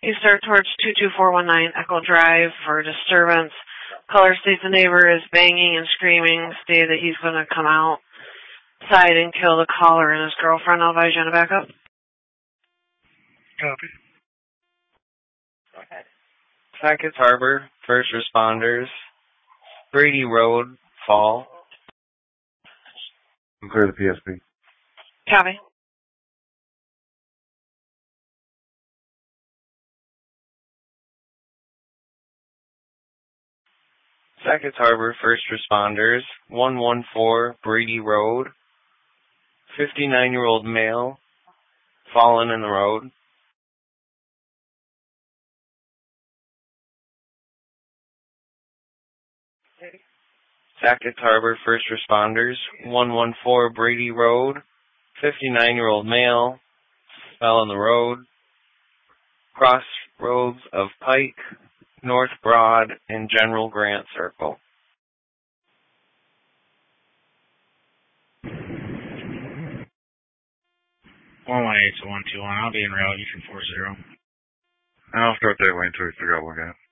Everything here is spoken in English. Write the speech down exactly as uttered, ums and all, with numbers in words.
You start towards two two four one nine Echo Drive for disturbance. Caller states the neighbor is banging and screaming. Stated that he's going to come outside and kill the caller and his girlfriend. I'll advise you on a backup. Copy. Go ahead. Sackett Harbor, first responders. Brady Road, Fall. Clear the P S P. Copy. Sackett Harbor, first responders. one one four Brady Road. fifty-nine-year-old male, fallen in the road. Sackett Harbor, first responders. one one four Brady Road. fifty-nine-year-old male, fell in the road. Crossroads of Pike, North Broad, and General Grant Circle. one one eight to one two one. I'll be in route. You can four zero. I'll start that way until we figure out what we got.